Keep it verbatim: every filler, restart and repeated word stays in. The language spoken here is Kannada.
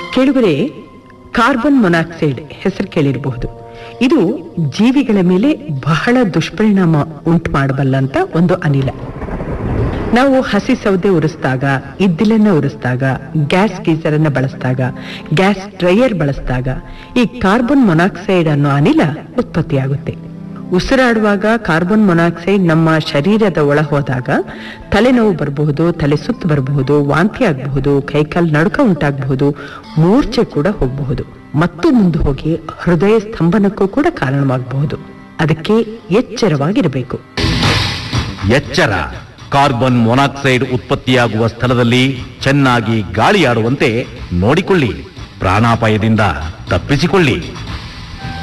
ಕೇಳುಗರೆ, ಕಾರ್ಬನ್ ಮೊನಾಕ್ಸೈಡ್ ಹೆಸರು ಕೇಳಿರಬಹುದು. ಇದು ಜೀವಿಗಳ ಮೇಲೆ ಬಹಳ ದುಷ್ಪರಿಣಾಮ ಉಂಟು ಮಾಡಬಲ್ಲಂತ ಒಂದು ಅನಿಲ. ನಾವು ಹಸಿ ಸೌದೆ ಉರಿಸಿದಾಗ, ಇದ್ದಿಲನ್ನ ಉರಿಸಿದಾಗ, ಗ್ಯಾಸ್ ಗೀಸರ್ ಅನ್ನ ಬಳಸಿದಾಗ, ಗ್ಯಾಸ್ ಡ್ರೈಯರ್ ಬಳಸಿದಾಗ ಈ ಕಾರ್ಬನ್ ಮೊನಾಕ್ಸೈಡ್ ಅನ್ನೋ ಅನಿಲ ಉತ್ಪತ್ತಿಯಾಗುತ್ತೆ. ಉಸಿರಾಡುವಾಗ ಕಾರ್ಬನ್ ಮೊನಾಕ್ಸೈಡ್ ನಮ್ಮ ಶರೀರದ ಒಳ ಹೋದಾಗ ತಲೆನೋವು ಬರಬಹುದು, ತಲೆ ಸುತ್ತು ಬರಬಹುದು, ವಾಂತಿ ಆಗಬಹುದು, ಕೈಕಾಲು ನಡುಕ ಉಂಟಾಗಬಹುದು, ಮೂರ್ಛೆ ಕೂಡ ಹೋಗಬಹುದು ಮತ್ತು ಮುಂದೆ ಹೋಗಿ ಹೃದಯ ಸ್ತಂಭನಕ್ಕೂ ಕೂಡ ಕಾರಣವಾಗಬಹುದು. ಅದಕ್ಕೆ ಎಚ್ಚರವಾಗಿರಬೇಕು. ಎಚ್ಚರ. ಕಾರ್ಬನ್ ಮೊನಾಕ್ಸೈಡ್ ಉತ್ಪತ್ತಿಯಾಗುವ ಸ್ಥಳದಲ್ಲಿ ಚೆನ್ನಾಗಿ ಗಾಳಿಯಾಡುವಂತೆ ನೋಡಿಕೊಳ್ಳಿ. ಪ್ರಾಣಾಪಾಯದಿಂದ ತಪ್ಪಿಸಿಕೊಳ್ಳಿ.